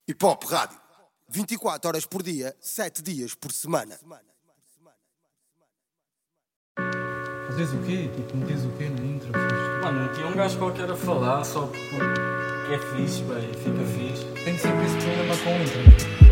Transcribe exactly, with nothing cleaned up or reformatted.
Hip Hop Rádio. vinte e quatro horas por dia, sete dias por semana. Fazes o quê? Tipo, metias o quê na intro? Mano, tinha um gajo qualquer a falar, só porque é fixe, bem, fica fixe. Tem sempre esse problema com a intro.